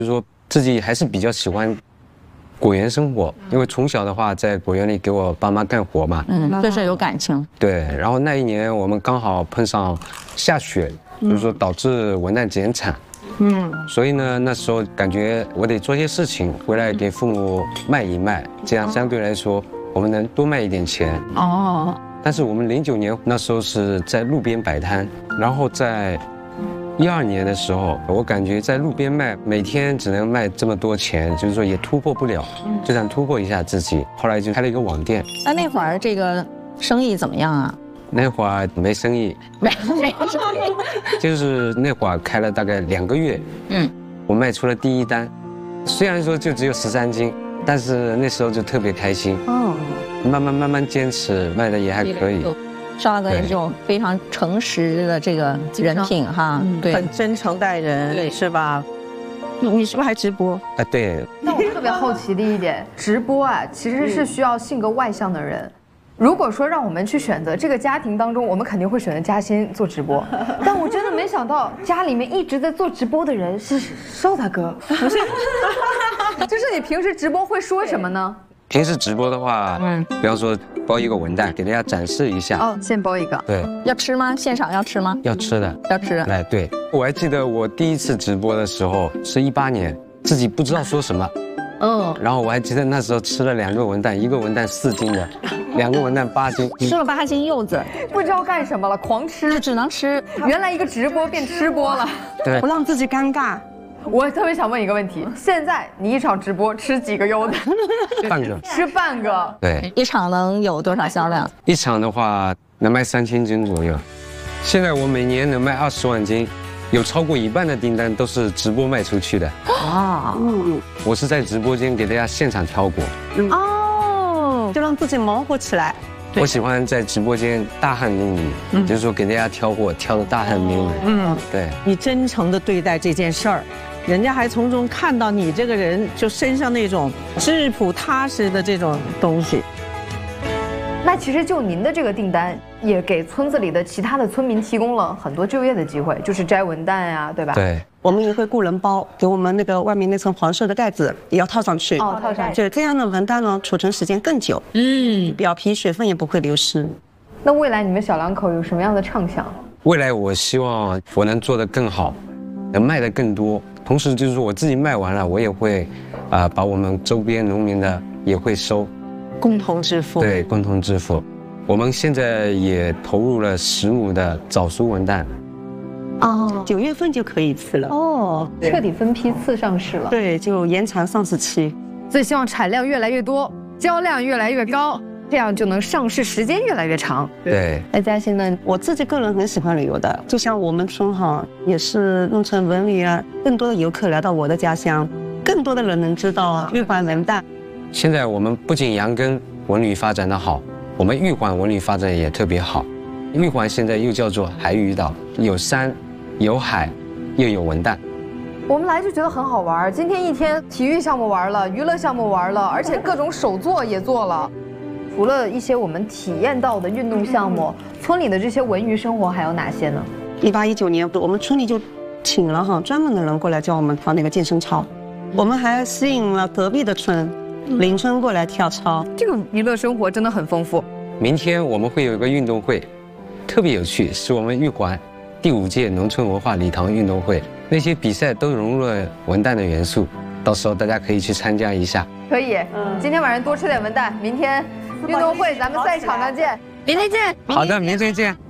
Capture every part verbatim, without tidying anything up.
就是说自己还是比较喜欢果园生活，因为从小的话在果园里给我爸妈干活嘛， 嗯，对这有感情。 对，然后那一年我们刚好碰上下雪，就是说导致文旦减产，嗯，所以呢那时候感觉我得做些事情回来给父母卖一卖，这样相对来说我们能多卖一点钱。 哦， 但是我们零九年那时候是在路边摆摊，然后在一二年的时候，我感觉在路边卖，每天只能卖这么多钱，就是说也突破不了，就想突破一下自己。后来就开了一个网店。 那那会儿这个生意怎么样啊？ 那会儿没生意， 没没生意， 就是那会儿开了大概两个月，嗯，我卖出了第一单，虽然说就只有十三斤，但是那时候就特别开心。哦，慢慢慢慢坚持，卖的也还可以。 邵大哥也是这种非常诚实的这个人品哈，对， 很真诚待人，对，是吧？你是不是还直播？ 啊，对。 那我特别好奇的一点，直播啊，其实是需要性格外向的人。如果说让我们去选择这个家庭当中，我们肯定会选择嘉欣做直播。但我真的没想到，家里面一直在做直播的人是邵大哥，不是？就是你平时直播会说什么呢？ 平时直播的话，嗯，比方说包一个文旦，给大家展示一下。 哦，先包一个。 对， 要吃吗？现场要吃吗？ 要吃的， 要吃。 哎，对，我还记得我第一次直播的时候是一八年，自己不知道说什么，嗯，然后我还记得那时候吃了两个文旦，一个文旦四斤的，两个文旦八斤， 吃了八斤柚子， 不知道干什么了，狂吃， 只能吃。 原来一个直播变吃播了， 对， 不让自己尴尬。 我特别想问一个问题，现在你一场直播吃几个柚子？ 半个， 吃半个。 对， 一场能有多少销量？ 一场的话能卖三千斤左右。现在我每年能卖二十万斤，有超过一半的订单都是直播卖出去的。哇，嗯，我是在直播间给大家现场挑果。 哦，就让自己忙活起来。 我喜欢在直播间大汗淋漓，嗯，就是说给大家挑货，挑的大汗淋漓。嗯，对， 你真诚的对待这件事儿。人家还从中看到你这个人就身上那种质朴踏实的这种东西。 那其实就您的这个订单，也给村子里的其他的村民提供了很多就业的机会，就是摘文旦呀，对吧？ 对， 我们也会雇人包，给我们那个外面那层黄色的盖子也要套上去。 哦，套上去。 对，这样的文旦呢，储存时间更久，嗯，表皮水分也不会流失。 那未来你们小两口有什么样的畅想？ 未来我希望我能做得更好，能卖得更多。同时就是说我自己卖完了，我也会，啊、呃，把我们周边农民的也会收， 共同致富。 对，共同致富。我们现在也投入了十亩的早熟文旦。 哦，九月份就可以吃了。哦， 彻底分批次上市了。 对，就延长上市期。 所以希望产量越来越多，销量越来越高，这样就能上市时间越来越长。 对。 那嘉欣呢？ 我自己个人很喜欢旅游的，就像我们村哈，也是弄成文旅啊，更多的游客来到我的家乡，更多的人能知道啊玉环文旦。 现在我们不仅杨根文旅发展的好，我们玉环文旅发展也特别好。玉环现在又叫做海屿岛，有山，有海，又有文旦。 我们来就觉得很好玩，今天一天体育项目玩了，娱乐项目玩了，而且各种手作也做了。除了一些我们体验到的运动项目，村里的这些文娱生活还有哪些呢？ 一八一九年，我们村里就请了哈专门的人过来教我们跳那个健身操，我们还吸引了隔壁的村邻村过来跳操。 这个娱乐生活真的很丰富。 明天我们会有一个运动会，特别有趣，是我们玉环第五届农村文化礼堂运动会，那些比赛都融入了文旦的元素，到时候大家可以去参加一下。 可以，嗯，今天晚上多吃点文旦，明天运动会咱们赛场上见，明天见。 好的，明天见。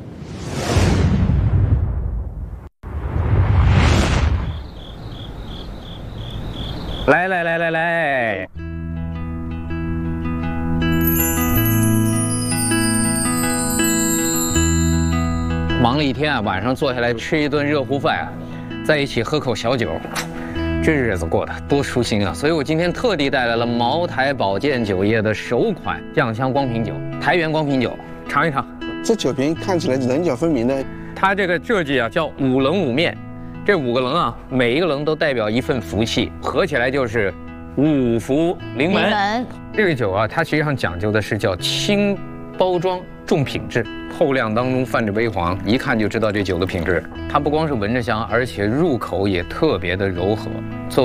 来来来来来，忙了一天啊，晚上坐下来吃一顿热乎饭啊，在一起喝口小酒，这日子过得多舒心啊！所以我今天特地带来了茅台保健酒业的首款酱香光瓶酒——台原光瓶酒，尝一尝。 这酒瓶看起来棱角分明的， 它这个设计啊叫五棱五面，这五个棱啊，每一个棱都代表一份福气，合起来就是五福临门。门这个酒啊，它实际上讲究的是叫轻包装重品质，透亮当中泛着微黄，一看就知道这酒的品质。它不光是闻着香，而且入口也特别的柔和。做